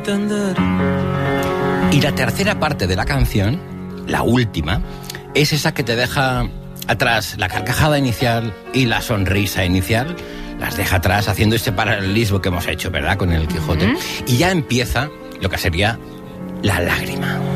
entender. Y la tercera parte de la canción, la última, es esa que te deja atrás la carcajada inicial y la sonrisa inicial. Las deja atrás haciendo este paralelismo que hemos hecho, ¿verdad? Con el Quijote. Y ya empieza lo que sería la lágrima.